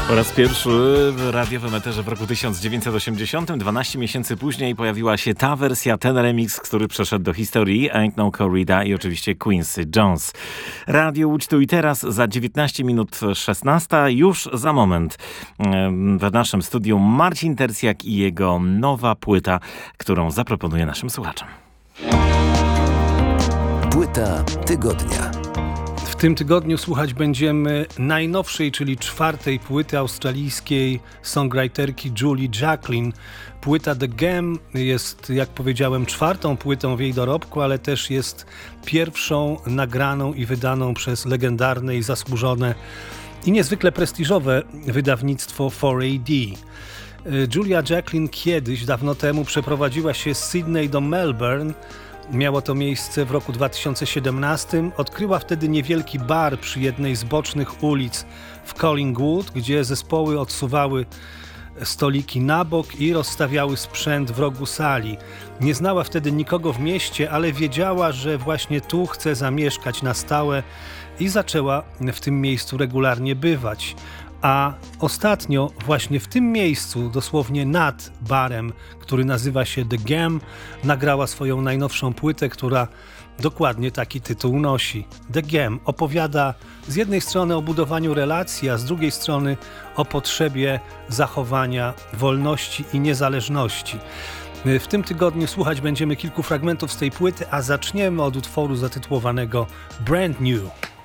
Po raz pierwszy w radiowym eterze w roku 1980, 12 miesięcy później, pojawiła się ta wersja, ten remix, który przeszedł do historii. Ain't No Corrida i oczywiście Quincy Jones. Radio Łódź tu i teraz za 19 minut 16. Już za moment w naszym studiu Marcin Tercjak i jego nowa płyta, którą zaproponuje naszym słuchaczom. Płyta tygodnia. W tym tygodniu słuchać będziemy najnowszej, czyli czwartej płyty australijskiej songwriterki Julie Jacklin. Płyta The Game jest, jak powiedziałem, czwartą płytą w jej dorobku, ale też jest pierwszą nagraną i wydaną przez legendarne i zasłużone i niezwykle prestiżowe wydawnictwo 4AD. Julia Jacklin kiedyś, dawno temu, przeprowadziła się z Sydney do Melbourne. Miało to miejsce w roku 2017. Odkryła wtedy niewielki bar przy jednej z bocznych ulic w Collingwood, gdzie zespoły odsuwały stoliki na bok i rozstawiały sprzęt w rogu sali. Nie znała wtedy nikogo w mieście, ale wiedziała, że właśnie tu chce zamieszkać na stałe i zaczęła w tym miejscu regularnie bywać. A ostatnio właśnie w tym miejscu, dosłownie nad barem, który nazywa się The Game, nagrała swoją najnowszą płytę, która dokładnie taki tytuł nosi. The Game opowiada z jednej strony o budowaniu relacji, a z drugiej strony o potrzebie zachowania wolności i niezależności. W tym tygodniu słuchać będziemy kilku fragmentów z tej płyty, a zaczniemy od utworu zatytułowanego Brand New.